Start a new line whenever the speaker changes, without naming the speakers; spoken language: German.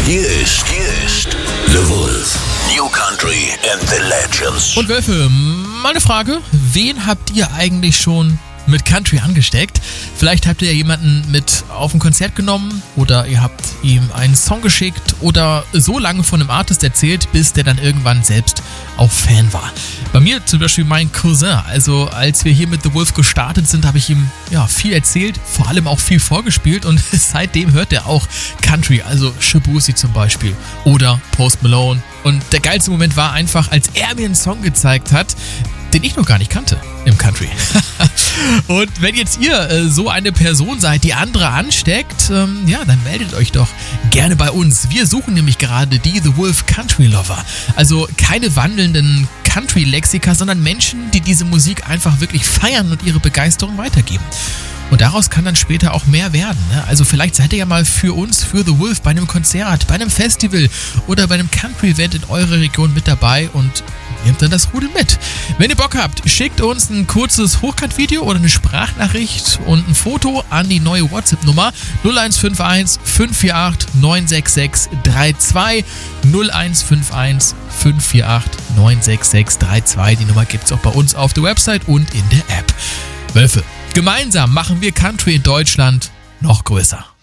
Hier ist The Wolf. New Country and the Legends.
Und Wölfe, mal eine Frage. Wen habt ihr eigentlich schon mit Country angesteckt? Vielleicht habt ihr ja jemanden mit auf ein Konzert genommen oder ihr habt ihm einen Song geschickt oder so lange von einem Artist erzählt, bis der dann irgendwann selbst auch Fan war. Bei mir zum Beispiel mein Cousin. Also als wir hier mit The Wolf gestartet sind, habe ich ihm viel erzählt, vor allem auch viel vorgespielt und seitdem hört er auch Country, also Shaboozey zum Beispiel oder Post Malone. Und der geilste Moment war einfach, als er mir einen Song gezeigt hat, den ich noch gar nicht kannte im Country. Und wenn jetzt ihr so eine Person seid, die andere ansteckt, dann meldet euch doch gerne bei uns. Wir suchen nämlich gerade die The Wolf Country Lover. Also keine wandelnden Country-Lexika, sondern Menschen, die diese Musik einfach wirklich feiern und ihre Begeisterung weitergeben. Und daraus kann dann später auch mehr werden. Ne? Also vielleicht seid ihr ja mal für uns, für The Wolf, bei einem Konzert, bei einem Festival oder bei einem Country-Event in eurer Region mit dabei und nehmt dann das Rudel mit. Wenn ihr Bock habt, schickt uns ein kurzes Hochkant-Video oder eine Sprachnachricht und ein Foto an die neue WhatsApp-Nummer 0151 548 966 32 0151 548 966 32. Die Nummer gibt es auch bei uns auf der Website und in der App. Wölfe, gemeinsam machen wir Country in Deutschland noch größer.